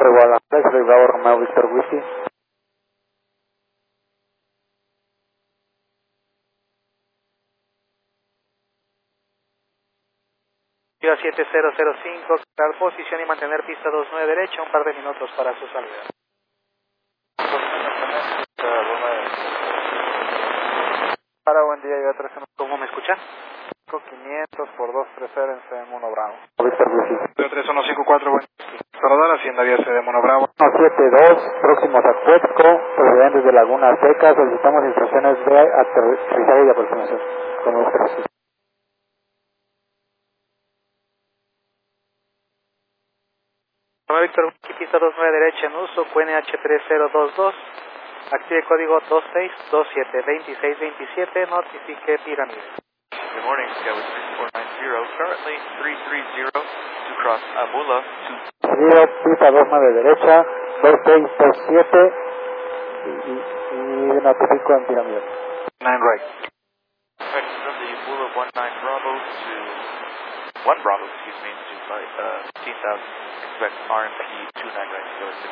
Torre Guadalajara, soy Bravo Romeo Víctor Whisky. Yo a 7005, dar posición y mantener pista 29 derecha, un par de minutos para su salida. Para buen día, yo 13. ¿Cómo me escuchan? 500 por 230 en CM1 Bravo. Víctor Whisky. 3154, buen para dar Hacienda 10 de Mono Bravo. 172, próximos a Cuetco, procedentes de Laguna Seca, solicitamos instrucciones de aterrizaje y aproximación. Con usted. Víctor Whisky, pista 29 derecha en uso, QNH 3022, active código 26272627, notifique pirámide. Good morning, Skyway 3490, currently 330 to cross Amula to... Seguido, pista 29 derecha, 2627 y notifico en pirámide. 9 right. Right, from the Amula 19 Bravo to... 1 Bravo, excuse me, to 15,000, expect RMP 29 right, so it's